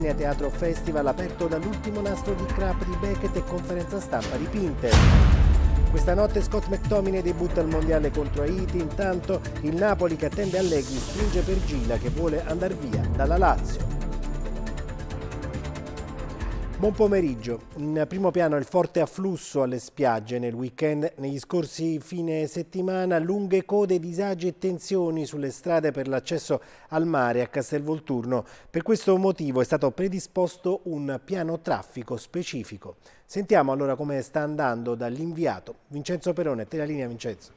Teatro Festival aperto dall'ultimo nastro di Crap di Beckett e conferenza stampa di Pinter. Questa notte Scott McTominay debutta al mondiale contro Haiti, intanto il Napoli che attende Allegri spinge per Gila che vuole andare via dalla Lazio. Buon pomeriggio. In primo piano il forte afflusso alle spiagge nel weekend. Negli scorsi fine settimana lunghe code, disagi e tensioni sulle strade per l'accesso al mare a Castelvolturno. Per questo motivo è stato predisposto un piano traffico specifico. Sentiamo allora come sta andando dall'inviato Vincenzo Perone. Te la linea, Vincenzo.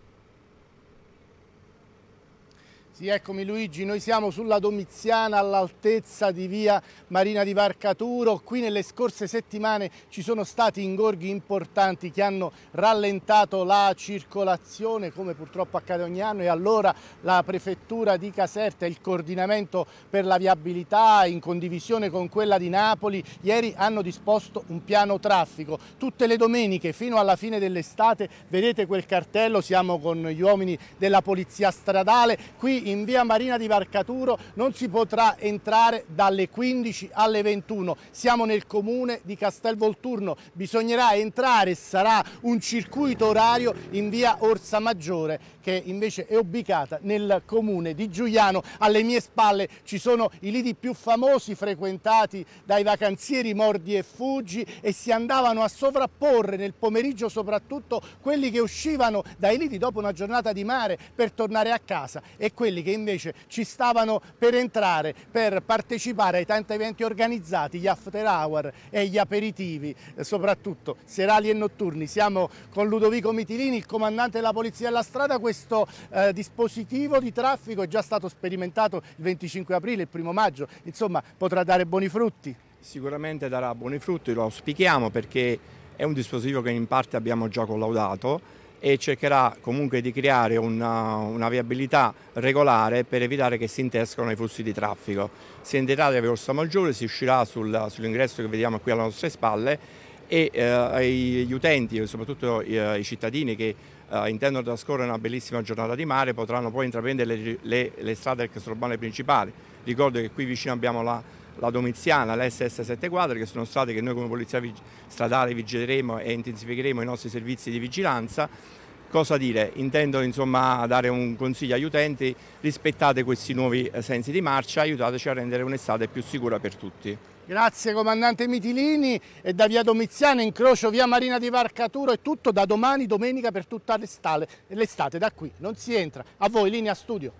Sì, eccomi Luigi, noi siamo sulla Domiziana all'altezza di via Marina di Varcaturo. Qui nelle scorse settimane ci sono stati ingorghi importanti che hanno rallentato la circolazione, come purtroppo accade ogni anno, e allora la prefettura di Caserta e il coordinamento per la viabilità in condivisione con quella di Napoli ieri hanno disposto un piano traffico. Tutte le domeniche fino alla fine dell'estate, vedete quel cartello, siamo con gli uomini della polizia stradale. Qui in via Marina di Varcaturo non si potrà entrare dalle 15 alle 21. Siamo nel comune di Castelvolturno, bisognerà entrare, sarà un circuito orario in via Orsa Maggiore, che invece è ubicata nel comune di Giuliano. Alle mie spalle ci sono i lidi più famosi frequentati dai vacanzieri mordi e fuggi, e si andavano a sovrapporre nel pomeriggio soprattutto quelli che uscivano dai lidi dopo una giornata di mare per tornare a casa e quelli che invece ci stavano per entrare per partecipare ai tanti eventi organizzati, gli after hour e gli aperitivi, soprattutto serali e notturni. Siamo con Ludovico Mitilini, il comandante della Polizia della Strada. Questo dispositivo di traffico è già stato sperimentato il 25 aprile, il 1 maggio, insomma potrà dare buoni frutti? Sicuramente darà buoni frutti, lo auspichiamo, perché è un dispositivo che in parte abbiamo già collaudato e cercherà comunque di creare una viabilità regolare per evitare che si interscano i flussi di traffico. Si entrerà da via Orsa Maggiore, si uscirà sull'ingresso che vediamo qui alle nostre spalle, e gli utenti, soprattutto i cittadini che intendono trascorrere una bellissima giornata di mare, potranno poi intraprendere le strade extraurbane principali. Ricordo che qui vicino abbiamo la Domiziana, l'SS 7 Quadri, che sono strade che noi come Polizia Stradale vigileremo e intensificheremo i nostri servizi di vigilanza. Cosa dire? Intendo insomma dare un consiglio agli utenti: rispettate questi nuovi sensi di marcia, aiutateci a rendere un'estate più sicura per tutti. Grazie comandante Mitilini. E da via Domiziana incrocio via Marina di Varcaturo è tutto. Da domani domenica per tutta l'estate da qui non si entra. A voi, linea studio.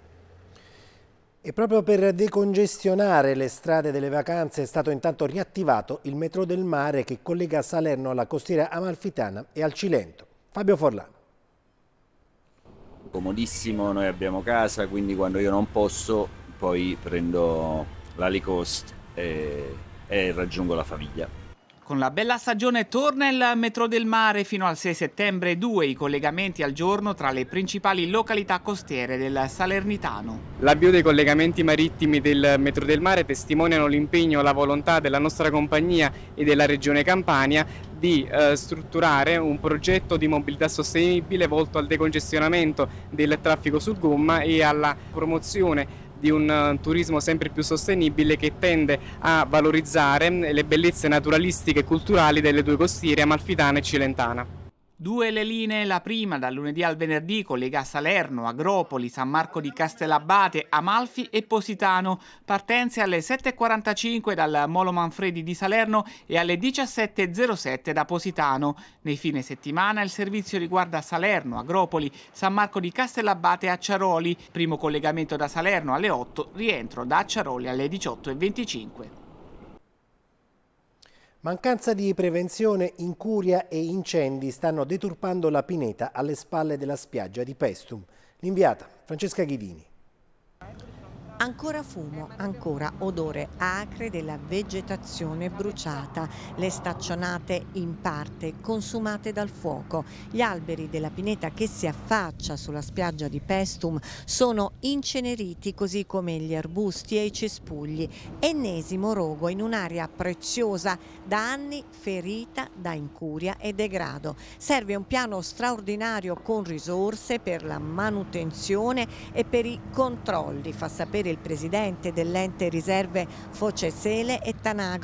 E proprio per decongestionare le strade delle vacanze è stato intanto riattivato il metro del mare che collega Salerno alla costiera amalfitana e al Cilento. Fabio Forlano. Comodissimo, noi abbiamo casa, quindi quando io non posso poi prendo l'Alicost e raggiungo la famiglia. Con la bella stagione torna il metro del mare fino al 6 settembre, 2 i collegamenti al giorno tra le principali località costiere del Salernitano. L'avvio dei collegamenti marittimi del metro del mare testimoniano l'impegno e la volontà della nostra compagnia e della Regione Campania di strutturare un progetto di mobilità sostenibile volto al decongestionamento del traffico su gomma e alla promozione di un turismo sempre più sostenibile che tende a valorizzare le bellezze naturalistiche e culturali delle due costiere amalfitana e cilentana. 2 le linee, la prima dal lunedì al venerdì collega Salerno, Agropoli, San Marco di Castellabate, Amalfi e Positano. Partenze alle 7.45 dal Molo Manfredi di Salerno e alle 17.07 da Positano. Nei fine settimana il servizio riguarda Salerno, Agropoli, San Marco di Castellabate e Acciaroli. Primo collegamento da Salerno alle 8, rientro da Acciaroli alle 18.25. Mancanza di prevenzione, incuria e incendi stanno deturpando la pineta alle spalle della spiaggia di Pestum. L'inviata Francesca Ghidini. Ancora fumo, ancora odore acre della vegetazione bruciata, le staccionate in parte consumate dal fuoco. Gli alberi della pineta che si affaccia sulla spiaggia di Pestum sono inceneriti, così come gli arbusti e i cespugli. Ennesimo rogo in un'area preziosa, da anni ferita da incuria e degrado. Serve un piano straordinario con risorse per la manutenzione e per i controlli, fa sapere vedere il presidente dell'ente riserve Foce Sele e Tanagro.